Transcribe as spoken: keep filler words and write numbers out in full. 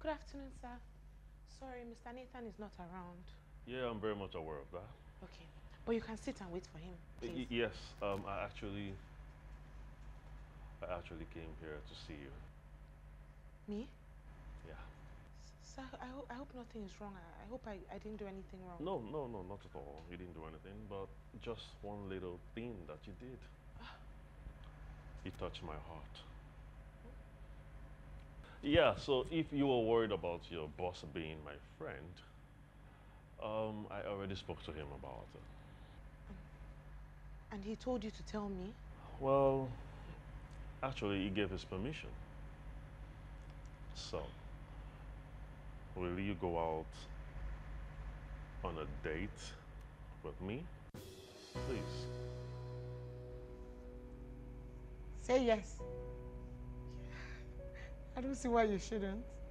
Good afternoon, sir. Sorry, Mister Nathan is not around. Yeah, I'm very much aware of that. Okay, but you can sit and wait for him, please. Y yes, um, I actually, I actually came here to see you. Me? Yeah. Sir, I, ho I hope nothing is wrong. I, I hope I, I didn't do anything wrong. No, no, no, not at all. You didn't do anything, but just one little thing that you did. It touched my heart. Yeah, so if you were worried about your boss being my friend, um, I already spoke to him about it. Um, and he told you to tell me? Well, actually, he gave his permission. So, will you go out on a date with me? Please. Say yes. I don't see why you shouldn't.